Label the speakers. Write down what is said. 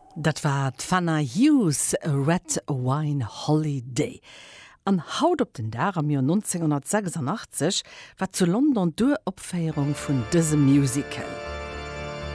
Speaker 1: Dat war d'Fanna Hughes Red Wine Holiday. An Haut op den Dar am Jahr 1986 war zu London d'Uropféierung vun dëse Musical.